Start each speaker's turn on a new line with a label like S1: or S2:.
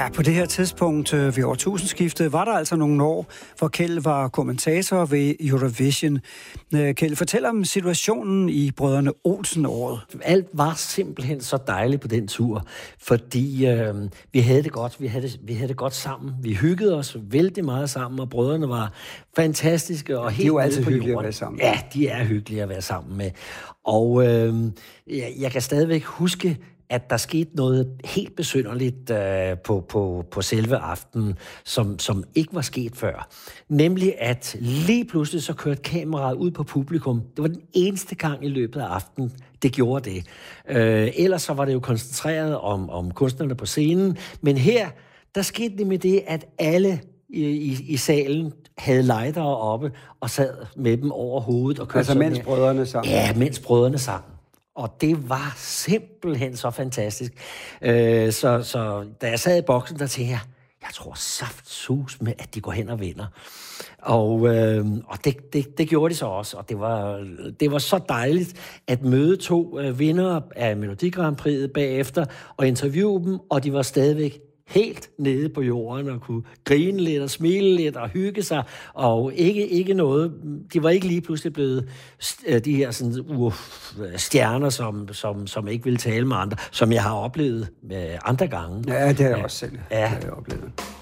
S1: på det her tidspunkt ved årtusindskiftet var der altså nogle år, hvor Kjeld var kommentator ved Eurovision. Kjeld, fortæl om situationen i Brødrene Olsen-året.
S2: Alt var simpelthen så dejligt på den tur, fordi vi havde det godt. Vi havde det godt sammen. Vi hyggede os vældig meget sammen, og brødrene var fantastiske og helt
S1: de er jo altid
S2: på
S1: hyggelige
S2: jorden.
S1: at være sammen.
S2: Ja, de er hyggelige at være sammen med. Og jeg kan stadigvæk huske, at der skete noget helt besynderligt på selve aftenen, som ikke var sket før. Nemlig, at lige pludselig så kørte kameraet ud på publikum. Det var den eneste gang i løbet af aftenen, det gjorde det. Ellers så var det jo koncentreret om kunstnerne på scenen. Men her, der skete det med det, at alle i salen havde lightere oppe og sad med dem over hovedet. Og kørte
S1: altså mens brødrene sang?
S2: Ja, mens brødrene sang. Og det var simpelthen så fantastisk. Så da jeg sad i boksen, der tænkte jeg tror saftsus med, at de går hen og vinder. Og det gjorde de så også. Og det var så dejligt at møde to vindere af Melodi Grand Prix'et bagefter og interviewe dem, og de var stadigvæk helt nede på jorden og kunne grine lidt og smile lidt og hygge sig, og ikke noget. De var ikke lige pludselig blevet de her sådan, stjerner, som ikke ville tale med andre, som jeg har oplevet andre gange.
S1: Ja, det har jeg også selv oplevet.